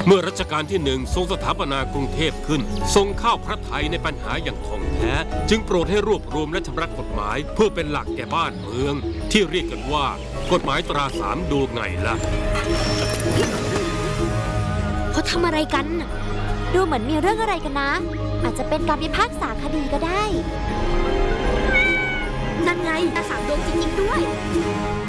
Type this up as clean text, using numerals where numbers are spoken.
เมื่อรัชกาลที่1ทรงสถาปนากรุงเทพขึ้นทรงเข้าพระทัยในปัญหาอย่างท่องแท้จึงโปรดให้รวบรวมและชำระกฎหมายเพื่อเป็นหลักแก่บ้านเมืองที่เรียกกันว่ากฎหมายตราสามดูไงล่ะเขาทำอะไรกันดูเหมือนมีเรื่องอะไรกันนะอาจจะเป็นการพิพากษาคดีก็ได้นั่นไงตราสามดวงจริงๆด้วย